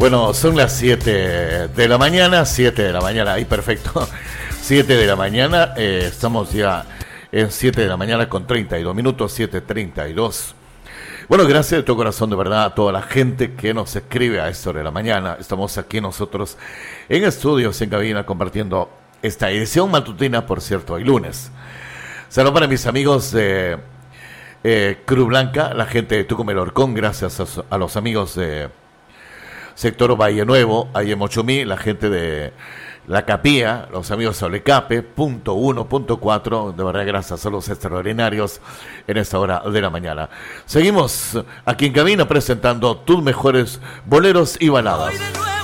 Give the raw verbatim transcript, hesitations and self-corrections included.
Bueno, son las siete de la mañana, siete de la mañana, ahí perfecto, siete de la mañana, eh, estamos ya en siete de la mañana con treinta y dos minutos, siete treinta y dos. Bueno, gracias de todo corazón, de verdad, a toda la gente que nos escribe a esta hora de la mañana. Estamos aquí nosotros en estudios, en cabina, compartiendo esta edición matutina, por cierto, hoy lunes. Saludos para mis amigos de eh, Cruz Blanca, la gente de Tucumán Orcón, gracias a, a los amigos de Sector Valle Nuevo, ahí en Mochumí, la gente de La Capía, los amigos de Olecape, punto uno, punto cuatro, de verdad gracias a los extraordinarios en esta hora de la mañana. Seguimos aquí en cabina presentando tus mejores boleros y baladas.